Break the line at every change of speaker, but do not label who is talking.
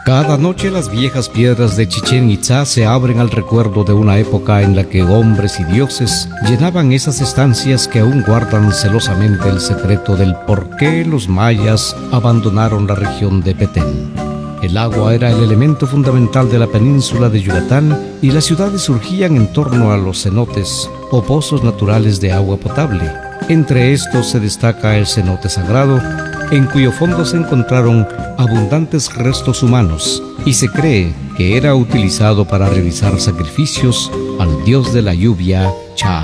Cada noche las viejas piedras de Chichén Itzá se abren al recuerdo de una época en la que hombres y dioses llenaban esas estancias que aún guardan celosamente el secreto del por qué los mayas abandonaron la región de Petén. El agua era el elemento fundamental de la península de Yucatán y las ciudades surgían en torno a los cenotes o pozos naturales de agua potable. Entre estos se destaca el cenote sagrado, en cuyo fondo se encontraron abundantes restos humanos y se cree que era utilizado para realizar sacrificios al dios de la lluvia, Cha.